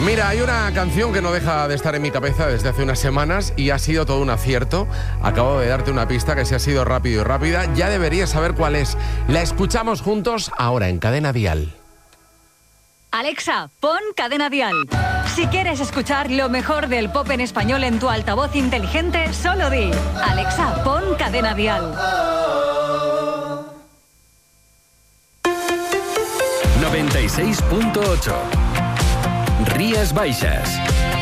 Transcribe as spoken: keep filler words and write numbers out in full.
Mira, hay una canción que no deja de estar en mi cabeza desde hace unas semanas y ha sido todo un acierto. Acabo de darte una pista que si ha sido rápido y rápida, ya deberías saber cuál es. La escuchamos juntos ahora en Cadena Dial. Alexa, pon Cadena Dial. Si quieres escuchar lo mejor del pop en español en tu altavoz inteligente, solo di: Alexa, pon Cadena Dial. noventa y seis punto ocho Rías Baixas.